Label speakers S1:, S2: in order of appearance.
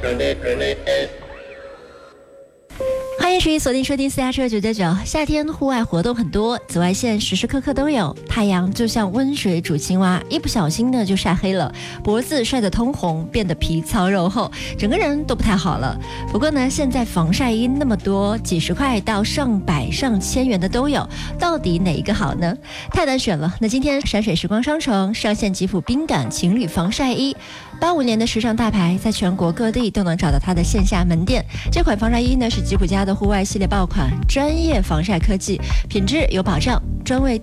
S1: 欢迎持续锁定收听私家车999。夏天户外活动很多，紫外线时时刻刻都有，太阳就像温水煮青蛙，一不小心呢就晒黑了，脖子晒得通红，变得皮糙肉厚，整个人都不太好了。不过呢，现在防晒衣那么多，几十块到上百上千元的都有，到底哪一个好呢？太难选了。那今天山水时光商城上线吉普冰感情侣防晒衣，85年的时尚大牌，在全国各地都能找到它的线下门店。这款防晒衣呢是吉普家的户外系列爆款，专业防晒科技，品质有保障，专为